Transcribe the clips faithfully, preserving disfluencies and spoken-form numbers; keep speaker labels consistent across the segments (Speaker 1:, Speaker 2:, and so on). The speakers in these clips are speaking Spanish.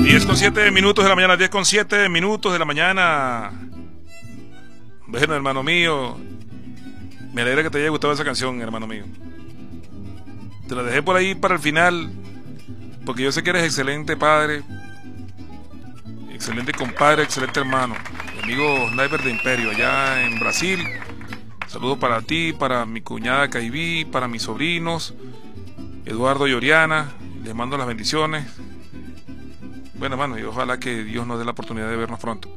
Speaker 1: diez con siete minutos de la mañana, diez con siete minutos de la mañana. Bueno, hermano mío, me alegra que te haya gustado esa canción, hermano mío. Te la dejé por ahí para el final, porque yo sé que eres excelente padre, excelente compadre, excelente hermano. Mi amigo Sniper de Imperio, allá en Brasil. Saludos para ti, para mi cuñada Caibí, para mis sobrinos, Eduardo y Oriana. Les mando las bendiciones. Bueno, hermano, y ojalá que Dios nos dé la oportunidad de vernos pronto.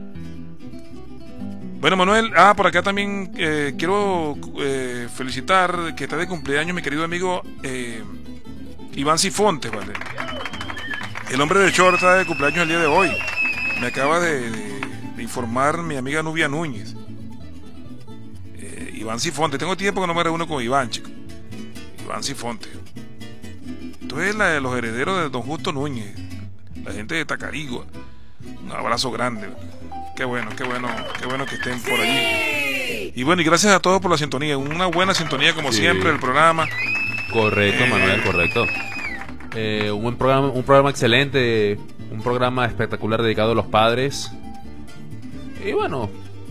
Speaker 1: Bueno, Manuel, ah, por acá también eh, quiero eh, felicitar que está de cumpleaños mi querido amigo eh, Iván Sifontes, ¿vale? El hombre de short está de cumpleaños el día de hoy. Me acaba de, de, de informar mi amiga Nubia Núñez. Eh, Iván Sifontes, tengo tiempo que no me reúno con Iván, chico. Iván Sifontes. Esto es la de los herederos de don Justo Núñez, la gente de Tacarigua. Un abrazo grande. Qué bueno, qué bueno, qué bueno que estén por allí. Y bueno, y gracias a todos por la sintonía. Una buena sintonía como sí. siempre del programa.
Speaker 2: Correcto, eh, Manuel, correcto. Eh, un buen programa, un programa excelente, un programa espectacular dedicado a los padres. Y bueno,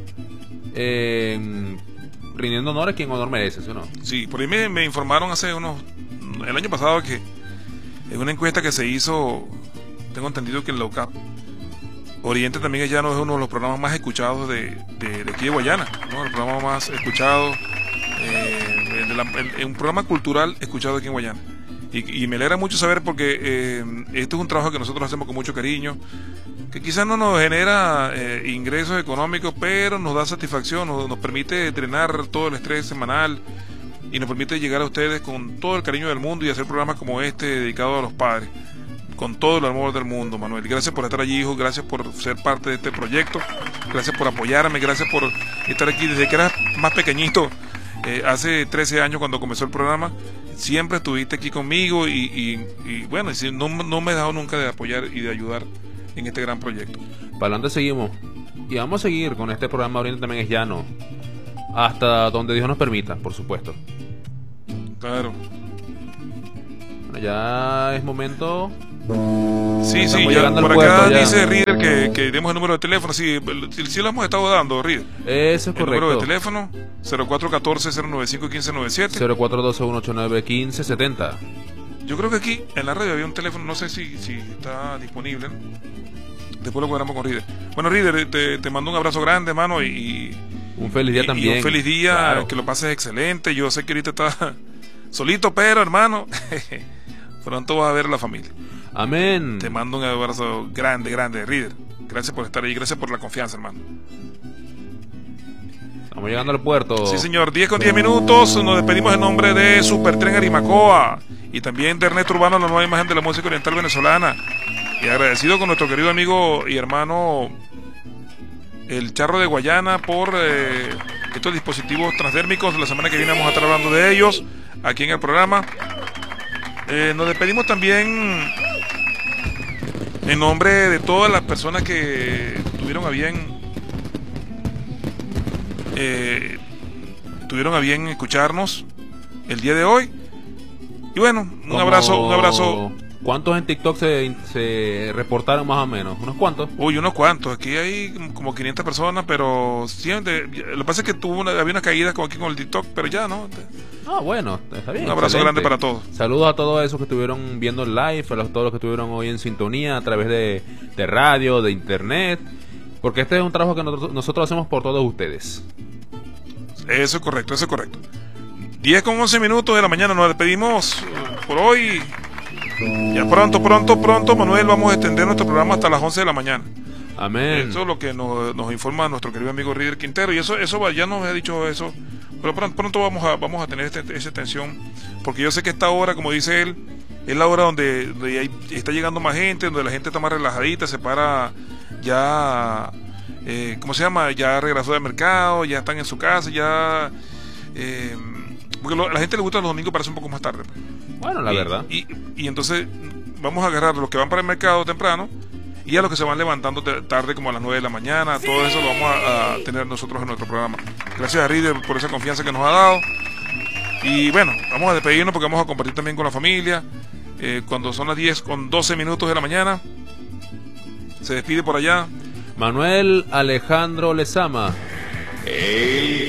Speaker 2: eh, rindiendo honor a quien honor merece, ¿sí o no?
Speaker 1: Sí, por ahí me, me informaron hace unos, el año pasado, que en una encuesta que se hizo, tengo entendido que en la U C A P Oriente también ya no es uno de los programas más escuchados de, de, de aquí de Guayana, ¿no? El programa más escuchado, eh, de la, el, un programa cultural escuchado aquí en Guayana. Y, y me alegra mucho saber, porque eh, este es un trabajo que nosotros hacemos con mucho cariño, que quizás no nos genera eh, ingresos económicos, pero nos da satisfacción, nos, nos permite drenar todo el estrés semanal y nos permite llegar a ustedes con todo el cariño del mundo y hacer programas como este dedicado a los padres, con todo el amor del mundo, Manuel. Gracias por estar allí, hijo, gracias por ser parte de este proyecto, gracias por apoyarme, gracias por estar aquí desde que eras más pequeñito, eh, hace trece años cuando comenzó el programa. Siempre estuviste aquí conmigo y, y, y bueno, y no, no me he dejado nunca de apoyar y de ayudar en este gran proyecto.
Speaker 2: Para adelante seguimos, y vamos a seguir con este programa. Oriente también es llano, hasta donde Dios nos permita, por supuesto.
Speaker 1: Claro.
Speaker 2: Bueno, ya es momento.
Speaker 1: Sí, sí, ya, por acá puerto, ya. Dice Reader que, que demos el número de teléfono. Sí, sí lo hemos estado dando, Reader.
Speaker 2: Eso es correcto.
Speaker 1: El número de teléfono cero cuatro uno cuatro, cero nueve cinco, uno cinco nueve siete,
Speaker 2: cero cuatro uno dos, uno ocho nueve, uno cinco siete cero.
Speaker 1: Yo creo que aquí en la radio había un teléfono, no sé si, si está disponible, ¿no? Después lo cuadramos con Reader. Bueno, Reader, te, te mando un abrazo grande, hermano, y, y
Speaker 2: un feliz día
Speaker 1: y,
Speaker 2: también.
Speaker 1: Y un feliz día,
Speaker 2: claro.
Speaker 1: Que lo pases excelente. Yo sé que ahorita estás solito, pero hermano, pronto vas a ver a la familia.
Speaker 2: Amén.
Speaker 1: Te mando un abrazo grande, grande, Reader. Gracias por estar ahí, gracias por la confianza, hermano.
Speaker 2: Estamos llegando al puerto.
Speaker 1: Sí, señor, diez con diez minutos. Nos despedimos en nombre de Supertren Arimacoa y también de Ernesto Urbano, la nueva imagen de la música oriental venezolana. Y agradecido con nuestro querido amigo y hermano El Charro de Guayana por eh, estos dispositivos transdérmicos. La semana que viene vamos a estar hablando de ellos aquí en el programa. Eh, nos despedimos también en nombre de todas las personas que tuvieron a bien eh, tuvieron a bien escucharnos el día de hoy. Y bueno, un
Speaker 2: Como...
Speaker 1: abrazo, un abrazo.
Speaker 2: ¿Cuántos en TikTok se, se reportaron más o menos? ¿Unos cuantos?
Speaker 1: Uy, unos cuantos. Aquí hay como quinientas personas, pero siempre, lo que pasa es que tuvo una, había una caída como aquí con el TikTok, pero ya no.
Speaker 2: Ah, bueno, está bien.
Speaker 1: Un abrazo
Speaker 2: excelente.
Speaker 1: grande para todos.
Speaker 2: Saludos a todos esos que estuvieron viendo el live, a los, todos los que estuvieron hoy en sintonía a través de, de radio, de internet, porque este es un trabajo que nosotros, nosotros hacemos por todos ustedes.
Speaker 1: Eso es correcto, eso es correcto. diez con once minutos de la mañana, nos despedimos por hoy. Ya pronto, pronto, pronto, Manuel, vamos a extender nuestro programa hasta las once de la mañana.
Speaker 2: Amén.
Speaker 1: Eso es lo que nos, nos informa nuestro querido amigo Reader Quintero. Y eso eso ya nos ha dicho eso. Pero pronto, pronto vamos a vamos a tener este, esa extensión. Porque yo sé que esta hora, como dice él, es la hora donde, donde hay, está llegando más gente, donde la gente está más relajadita, se para ya, eh, ¿cómo se llama? Ya regresó del mercado, ya están en su casa, ya... Eh, porque lo, a la gente le gusta los domingos, parece un poco más tarde.
Speaker 2: Bueno, la
Speaker 1: y,
Speaker 2: verdad.
Speaker 1: Y, y entonces vamos a agarrar a los que van para el mercado temprano y a los que se van levantando tarde, como a las nueve de la mañana. Sí. Todo eso lo vamos a, a tener nosotros en nuestro programa. Gracias a Reader por esa confianza que nos ha dado. Y bueno, vamos a despedirnos porque vamos a compartir también con la familia. Eh, cuando son las diez con doce minutos de la mañana. se despide por allá.
Speaker 2: Manuel Alejandro Lezama.
Speaker 3: El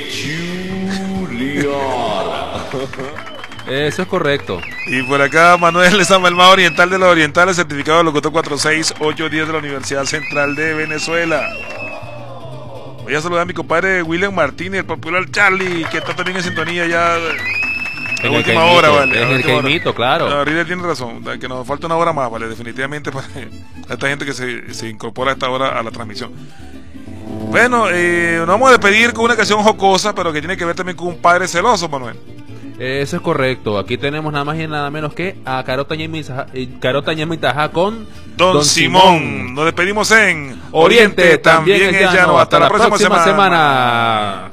Speaker 3: Junior.
Speaker 2: Eso es correcto.
Speaker 1: Y por acá Manuel Lezama, el más oriental de los orientales, certificado de locutor cuatro seis ocho diez de la Universidad Central de Venezuela. Voy a saludar a mi compadre William Martínez, el popular Charlie, que está también en sintonía ya en la última hora, vale.
Speaker 2: En el Caimito, claro.
Speaker 1: No, Rider tiene razón, que nos falta una hora más, vale, definitivamente para esta gente que se, se incorpora a esta hora a la transmisión. Bueno, eh, nos vamos a despedir con una canción jocosa, pero que tiene que ver también con un padre celoso, Manuel.
Speaker 2: Eso es correcto. Aquí tenemos nada más y nada menos que a Carota Ñemitaja con
Speaker 1: Don, Don Simón. Simón. Nos despedimos en Oriente, Oriente también, también es llano. Hasta, Hasta la próxima, próxima semana.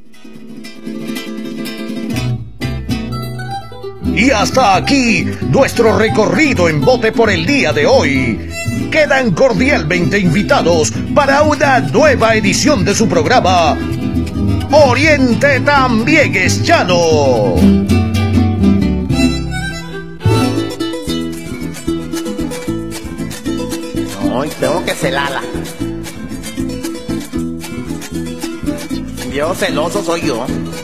Speaker 4: semana. Y hasta aquí nuestro recorrido en bote por el día de hoy. Quedan cordialmente invitados para una nueva edición de su programa Oriente también es llano.
Speaker 5: No, tengo que celarla. Viejo celoso soy yo.